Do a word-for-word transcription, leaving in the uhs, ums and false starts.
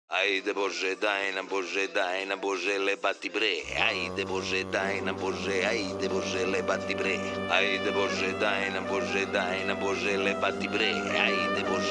Haide Bože, daj nam Bože, daj nam Bože, lebati bre. Ajde Bože, daj nam Bože, ajde Bože, lebati bre. Ajde Bože, daj nam Bože, daj nam Bože, lebati bre. Ajde Bože.